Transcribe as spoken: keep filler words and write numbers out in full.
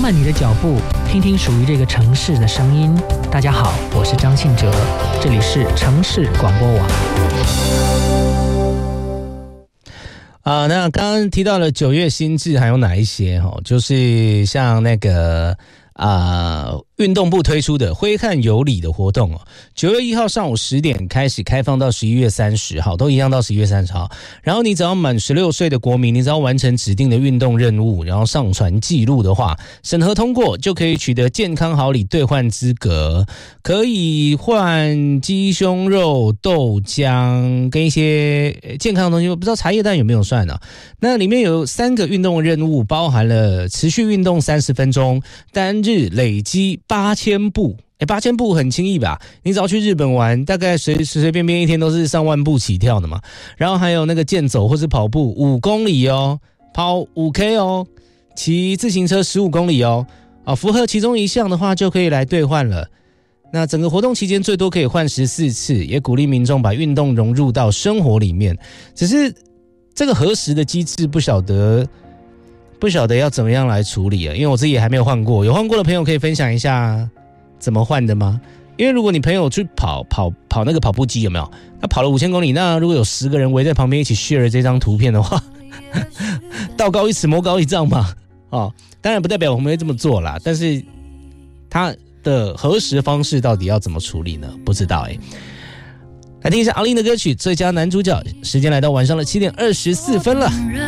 慢你的脚步，听听属于这个城市的声音。大家好，我是张信哲，这里是城市广播网。 啊、呃，那刚刚提到了九月新制还有哪一些哈？就是像那个啊。呃运动部推出的挥汗有礼的活动哦，九月一号上午十点开始开放到十一月三十号，都一样到十一月三十号。然后你只要满十六岁的国民，你只要完成指定的运动任务，然后上传记录的话，审核通过就可以取得健康好礼兑换资格，可以换鸡胸肉、豆浆跟一些健康的东西，我不知道茶叶蛋有没有算啊？那里面有三个运动任务，包含了持续运动三十分钟，单日累积八千步，哎，八千步很轻易吧？你只要去日本玩，大概随随随便便一天都是上万步起跳的嘛。然后还有那个健走或是跑步五公里哦，跑五 K 哦，骑自行车十五公里哦，啊，符合其中一项的话就可以来兑换了。那整个活动期间最多可以换十四次，也鼓励民众把运动融入到生活里面。只是这个核实的机制不晓得。不晓得要怎么样来处理啊？因为我自己也还没有换过，有换过的朋友可以分享一下怎么换的吗？因为如果你朋友去跑跑跑那个跑步机有没有？他跑了五千公里，那如果有十个人围在旁边一起 share 这张图片的话，道高一尺魔高一丈嘛。哦，当然不代表我们会这么做啦，但是他的核实方式到底要怎么处理呢？不知道哎、欸。来听一下阿令的歌曲《最佳男主角》，时间来到晚上的七点二十四分了。